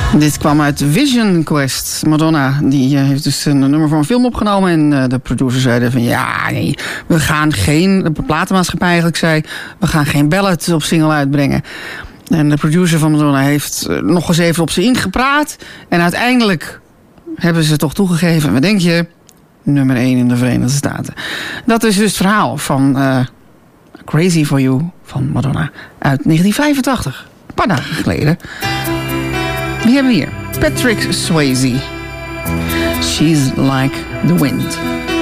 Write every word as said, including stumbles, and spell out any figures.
Dit kwam uit Vision Quest. Madonna die uh, heeft dus een nummer voor een film opgenomen. En uh, de producer zeiden van ja, nee, we gaan geen... De platenmaatschappij eigenlijk zei... we gaan geen ballad op single uitbrengen. En de producer van Madonna heeft uh, nog eens even op ze ingepraat. En uiteindelijk hebben ze toch toegegeven. Wat denk je? Nummer één in de Verenigde Staten. Dat is dus het verhaal van uh, Crazy For You van Madonna uit negentien vijfentachtig. Een paar dagen geleden. Wie hebben we hier? Patrick Swayze. She's Like the Wind.